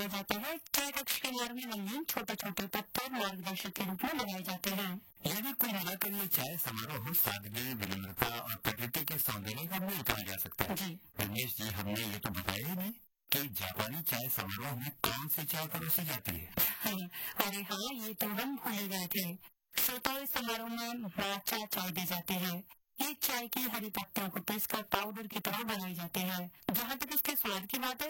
बनाया जाता है। चाय कक्ष के द्वार में रंगीन छोटे छोटे पत्थर मार्गदर्शक के रूप में लगाए जाते हैं। यानी कुल मिलाकर ये चाय समारोह सादगी, विनम्रता और प्रकृति के सौंदर्य का मेल कहा जा सकता है। जी रमेश जी, हमने ये तो बताया ही नहीं कि जापानी चाय समारोह में कौन सी चाय परोसी जाती है। अरे हाँ, ये तो हम भूल ही गए थे। श्रोताओं समारोह में माचा चाय दी जाती है। ये चाय की हरी पत्तियों को पीसकर पाउडर की तरह बनाई जाती है। जहाँ तक इसके स्वाद की बात है,